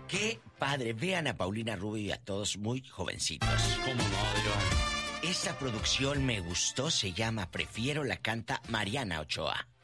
Qué padre. Vean a Paulina Rubio y a todos muy jovencitos. ¿Cómo no, Diva? Esta producción me gustó, se llama Prefiero, la canta Mariana Ochoa.